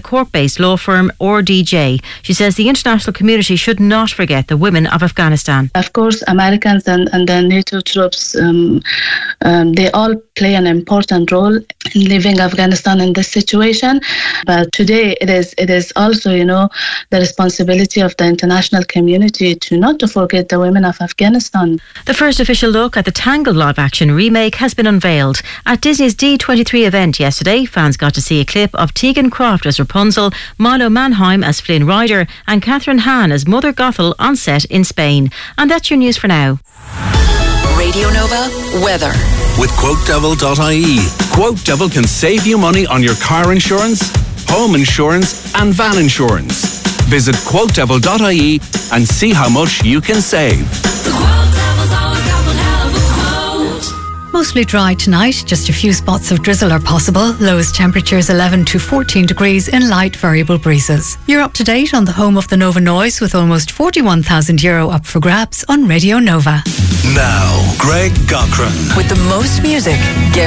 Cork-based law firm RDJ. She says the international community should not forget the women of Afghanistan. Of course, Americans and the NATO troops, they all play an important role in leaving Afghanistan in this situation. But today it is also, the responsibility of the international community not to forget the women of Afghanistan. The first official look at the Tangled live-action remake has been unveiled. At Disney's D23 event yesterday, fans got to see a clip of Tegan Croft as Rapunzel, Milo Manheim as Flynn Rider and Catherine Hahn as Mother Gothel on set in Spain. And that's your news for now. Radio Nova weather. With QuoteDevil.ie. QuoteDevil can save you money on your car insurance, home insurance and van insurance. Visit QuoteDevil.ie and see how much you can save. Mostly dry tonight, just a few spots of drizzle are possible. Lowest temperatures 11 to 14 degrees in light variable breezes. You're up to date on the home of the Nova Noise with almost €41,000 up for grabs on Radio Nova. Now, Greg Cochran. With the most music,